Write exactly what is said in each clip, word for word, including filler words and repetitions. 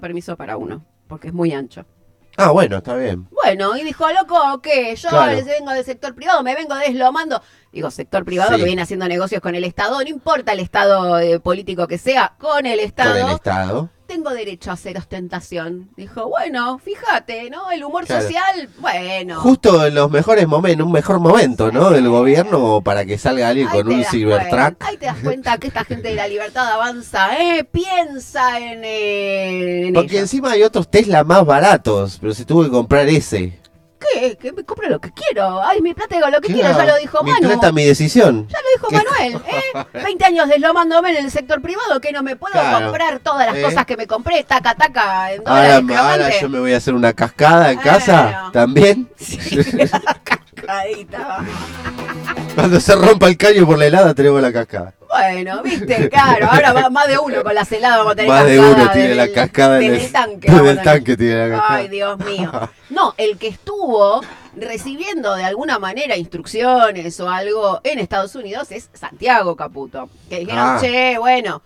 permiso para uno, porque es muy ancho. Ah, bueno, está bien. Bueno, y dijo, loco, ¿qué? Yo Claro. les vengo del sector privado, me vengo deslomando. Digo, sector privado Sí. que viene haciendo negocios con el Estado, no importa el Estado eh, político que sea, con el Estado. Con el Estado. Tengo derecho a hacer ostentación. Dijo, bueno, fíjate, ¿no? El humor Claro. social, bueno. Justo en los mejores momentos, un mejor momento, ¿no? Del gobierno para que salga alguien Ahí con te un das Cybertruck. cuenta, Ahí te das cuenta que esta gente de la libertad avanza, ¿eh? Piensa en, eh, en Porque ello. encima hay otros Tesla más baratos, pero se tuvo que comprar ese. ¿Qué? Que me compro lo que quiero. Ay, mi plata digo lo que Claro, quiero, ya lo dijo mi Manu. plata, mi decisión. Ya lo dijo ¿Qué? Manuel, ¿eh? veinte años deslomándome en el sector privado que no me puedo Claro, comprar todas las ¿eh? cosas que me compré, taca, taca, en Ahora, dólares. ahora clavante. yo me voy a hacer una cascada en Bueno. casa, también. Sí, cascadita. Cuando se rompa el caño por la helada tenemos la cascada. Bueno, viste, claro, ahora va más de uno con las heladas vamos a tener Más de cascada uno tiene del- la cascada en del el tanque. del vamos a tener. tanque tiene la cascada. Ay, Dios mío. No, el que estuvo recibiendo de alguna manera instrucciones o algo en Estados Unidos es Santiago Caputo. Que dijeron, Ah. che, bueno,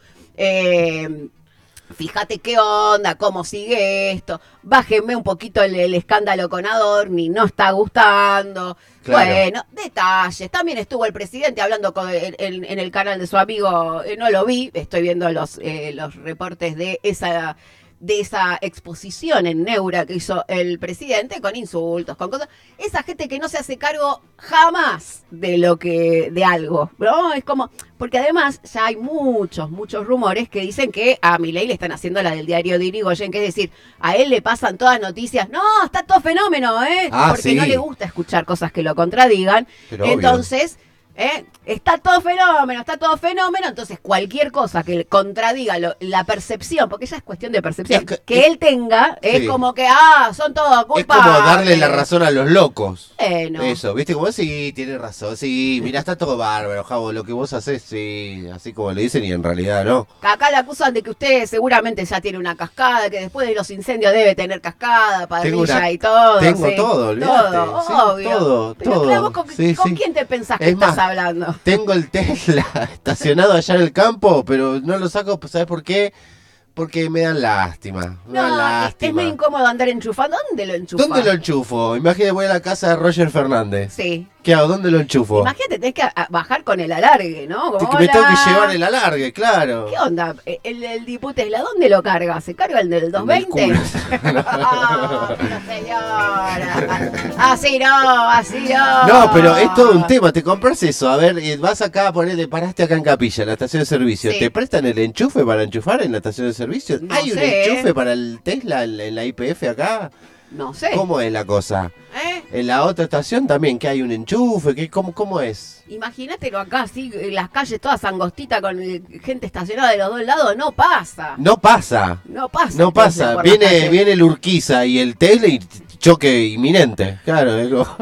eh, fíjate qué onda, cómo sigue esto, bájenme un poquito el, el escándalo con Adorni, no está gustando. Claro. Bueno, detalles. También estuvo el presidente hablando con, en, en- en el canal de su amigo, eh, no lo vi, estoy viendo los, eh, los reportes de esa de esa exposición en Neura que hizo el presidente con insultos, con cosas. Esa gente que no se hace cargo jamás de lo que, de algo, ¿no? Es como, porque además ya hay muchos, muchos rumores que dicen que a Milei le están haciendo la del diario de Irigoyen, que es decir, a él le pasan todas noticias, no, está todo fenómeno, ¿eh? Ah, porque sí. no le gusta escuchar cosas que lo contradigan. Pero obvio. Entonces, ¿eh? Está todo fenómeno, está todo fenómeno, entonces cualquier cosa que le contradiga lo- la percepción, porque ya es cuestión de percepción, Es que- que, es- él tenga, es sí. como que, ah, son todos Es culpables. como darle la razón a los locos. Bueno, Eso, ¿viste? Como sí, tiene razón, sí, mira, está todo bárbaro, Javo, lo que vos haces, sí, así como le dicen y en realidad no. acá le acusan de que usted seguramente ya tiene una cascada, que después de los incendios debe tener cascada, Tengo parrilla una- y todo. tengo sí. todo, olvídate, Todo, sí, obvio. todo, Pero todo, claro, ¿vos con, sí, con sí. quién te pensás que Es estás más, hablando? Tengo el Tesla estacionado allá en el campo, pero no lo saco, pues, ¿sabes por qué? Porque me dan lástima, me dan No, es, es lástima. muy incómodo andar enchufando. ¿Dónde lo enchufas? ¿Dónde lo enchufo? Imagínate, voy a la casa de Roger Fernández. Sí. ¿Qué hago? ¿Dónde lo enchufo? Imagínate, tenés que a- bajar con el alargue, ¿no? Como, Que me tengo que "Hola". llevar el alargue, claro. ¿Qué onda? ¿El, el Diputesla dónde lo carga? ¿Se carga el del En el doscientos veinte? culo. Ah, pero señora. Así no, así no. No, pero es todo un tema. Te compras eso. A ver, eh, vas acá a ponerle, paraste acá en Capilla, en la estación de servicio. Sí. ¿Te prestan el enchufe para enchufar en la estación de servicio? No ¿Hay un sé. enchufe para el Tesla en, en la I P F acá? No sé. ¿Cómo es la cosa? ¿Eh? En la otra estación también, que hay un enchufe. ¿Qué, cómo, ¿Cómo es? Imagínatelo acá, así, en las calles todas angostitas con eh, gente estacionada de los dos lados. No pasa. No pasa. No pasa. No el Tesla pasa. por las Viene, calles. viene el Urquiza y el Tesla y choque inminente. Claro, es como-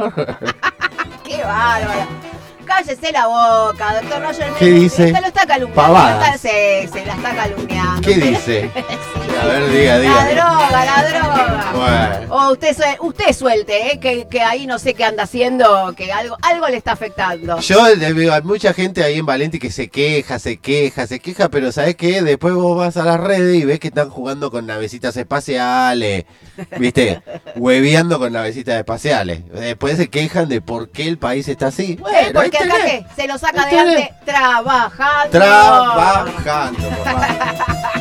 ¡Qué bárbaro! Cállese la boca, doctor Roger. ¿Qué dice? Usted lo está calumniando. Pavadas. lo está- se, se la está calumniando. ¿Qué Usted- dice? Sí. A ver, diga, La diga. droga, la droga. Bueno. O usted, sue- usted suelte, ¿eh? que, que ahí no sé qué anda haciendo, que algo, algo le está afectando. Yo le veo a mucha gente ahí en Valenti que se queja, se queja, se queja, pero ¿sabes qué? Después vos vas a las redes y ves que están jugando con navecitas espaciales, ¿viste? Hueveando con navecitas espaciales. Después se quejan de por qué el país está así. Eh, Bueno, porque ahí acá tenés. que se lo saca Ahí adelante trabajando. Trabajando, papá.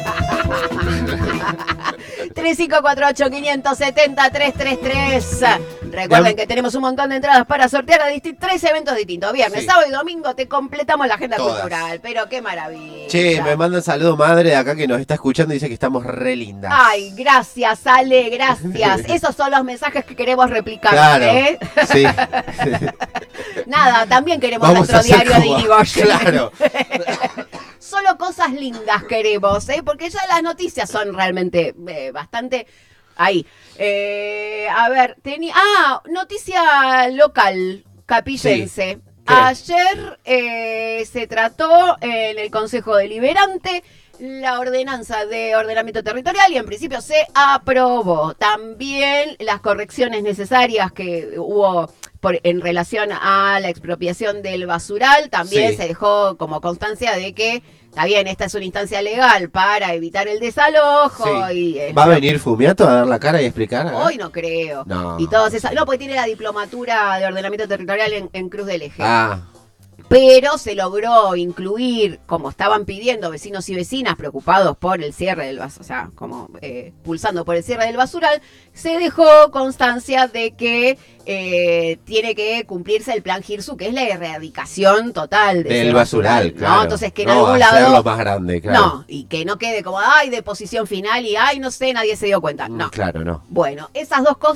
tres cinco cuatro ocho, cinco siete cero, tres tres tres. Recuerden Ya- que tenemos un montón de entradas para sortear a disti- tres eventos distintos. Viernes, Sí. sábado y domingo te completamos la agenda Todas. cultural. Pero qué maravilla. Che, me manda un saludo madre de acá que nos está escuchando y dice que estamos re lindas. Ay, gracias, Ale, gracias. Esos son los mensajes que queremos replicar. Claro. ¿eh? Sí. Nada, también queremos Vamos a nuestro hacer diario de como- Irigoyen. Claro. Solo cosas lindas queremos, ¿eh? Porque ya las noticias son realmente eh, bastante ahí. Eh, a ver, tenía. Ah, noticia local, capillense. Sí. ¿Qué? Ayer eh, se trató en el Consejo Deliberante la ordenanza de ordenamiento territorial y en principio se aprobó. También las correcciones necesarias que hubo por, en relación a la expropiación del basural, también Sí. se dejó como constancia de que está bien, esta es una instancia legal para evitar el desalojo. Sí. y eh, ¿Va a venir Fumiato a dar la cara y explicar? acá? Hoy no creo. No. Y todas esas. No, porque tiene la diplomatura de ordenamiento territorial en, en Cruz del Eje. Ah, Pero se logró incluir, como estaban pidiendo vecinos y vecinas preocupados por el cierre del basural, o sea, como eh, pulsando por el cierre del basural, se dejó constancia de que eh, tiene que cumplirse el plan Girsu, que es la erradicación total de del ese basural, ¿no? claro. Entonces que en no, algún hacerlo lado más grande, claro. no, y que no quede como ay deposición final y ay no sé, nadie se dio cuenta. Mm, No. Claro, no. Bueno, esas dos cosas